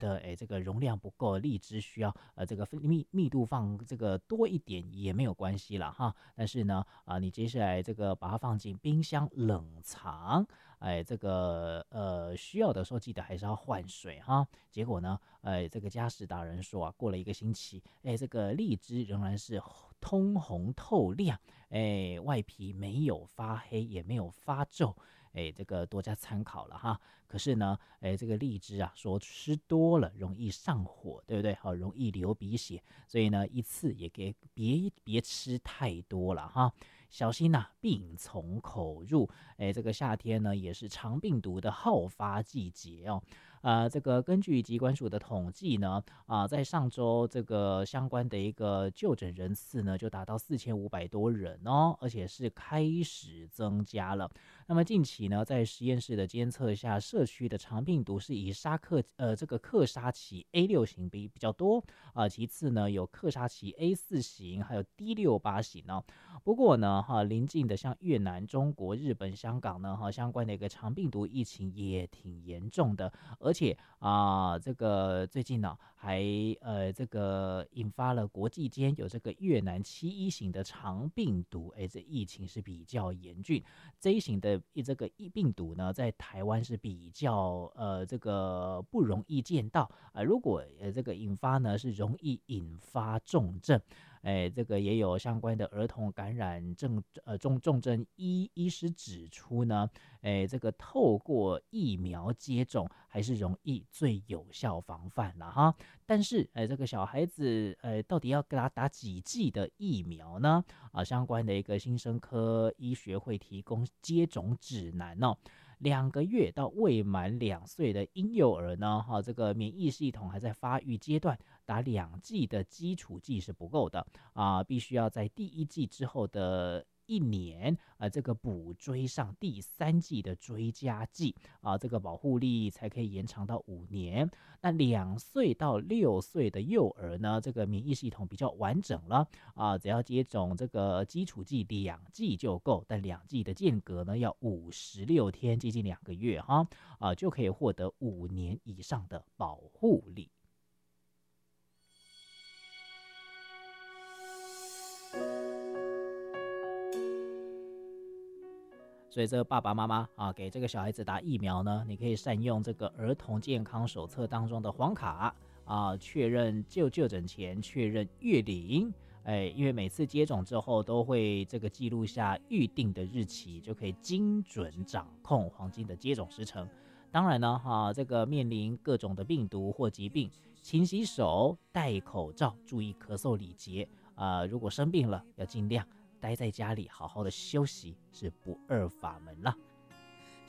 的这个容量不够，荔枝需要这个密度放这个多一点也没有关系了哈。但是呢你接下来这个把它放进冰箱冷藏，这个需要的时候记得还是要换水哈。结果呢这个家事达人说过了1个星期，这个荔枝仍然是通红透亮，外皮没有发黑也没有发皱，这个多加参考了哈。可是呢这个荔枝说吃多了容易上火，对不对？好，容易流鼻血，所以呢一次也别吃太多了哈。小心病从口入，这个夏天呢也是肠病毒的好发季节哦。这个根据疾管署的统计呢，在上周这个相关的一个就诊人次呢，就达到4500多人哦，而且是开始增加了。那么近期呢，在实验室的监测下，社区的肠病毒是以这个克沙奇 A6 型比较多其次呢有克沙奇 A4 型，还有 D68 型哦。不过呢，邻近的像越南、中国、日本、香港呢，相关的一个肠病毒疫情也挺严重的，而且这个最近呢，还这个引发了国际间有这个越南7.1型的肠病毒，这疫情是比较严峻。这一型的这个病毒呢，在台湾是比较这个不容易见到如果这个引发呢，是容易引发重症。这个也有相关的儿童感染重症医师指出呢，这个透过疫苗接种还是容易最有效防范了哈。但是这个小孩子到底要给他打几剂的疫苗呢？相关的一个新生科医学会提供接种指南哦。2个月到未满2岁的婴幼儿呢，这个免疫系统还在发育阶段，打2剂的基础剂是不够的必须要在第1剂之后的1年这个补追上第3剂的追加剂这个保护力才可以延长到5年。那2岁到6岁的幼儿呢，这个免疫系统比较完整了只要接种这个基础剂2剂就够，但2剂的间隔呢要56天，接近2个月哈就可以获得5年以上的保护力。所以这个爸爸妈妈给这个小孩子打疫苗呢，你可以善用这个儿童健康手册当中的黄卡确认就诊前确认月龄，因为每次接种之后都会这个记录下预定的日期，就可以精准掌控黄金的接种时程。当然呢这个面临各种的病毒或疾病，勤洗手、戴口罩、注意咳嗽礼节如果生病了要尽量待在家里好好的休息，是不二法门啦。